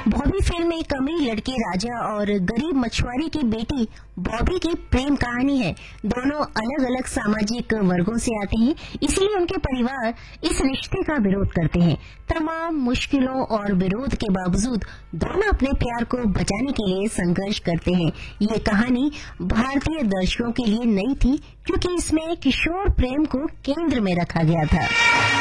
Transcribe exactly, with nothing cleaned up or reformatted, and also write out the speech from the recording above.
Bobby film एक अमीर लड़के राजा और गरीब मछुआरे की बेटी बॉबी की प्रेम कहानी है। दोनों अलग अलग सामाजिक वर्गों से आते हैं, इसलिए उनके परिवार इस रिश्ते का विरोध करते हैं। तमाम मुश्किलों और विरोध के बावजूद दोनों अपने प्यार को बचाने के लिए संघर्ष करते हैं। ये कहानी भारतीय दर्शकों के लिए नई थी, क्योंकि इसमें किशोर प्रेम को केंद्र में रखा गया था।